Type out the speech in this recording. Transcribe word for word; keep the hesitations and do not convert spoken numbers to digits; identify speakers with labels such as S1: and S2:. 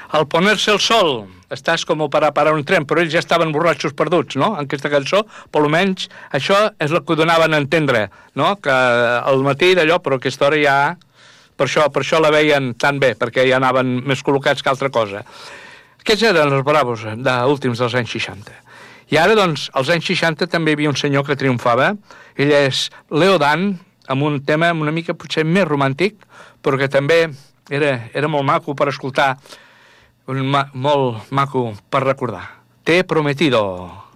S1: Al ponerse el sol, estàs com para parar un tren, però ells ja estaven borratxos perduts, no?, en aquesta cançó, per almenys això és el que donaven a entendre, no?, que al matí d'allò, però aquesta hora ja... Per això, per això la veien tan bé, perquè ja anaven més col·locats que altra cosa. Aquests eren els bravos d'últims dels anys seixanta. I ara, doncs, als anys seixanta també hi havia un senyor que triomfava. Ell és Leo Dan, amb un tema una mica potser més romàntic, però que també era, era molt maco per escoltar, un ma molt maco per recordar. T'he prometido.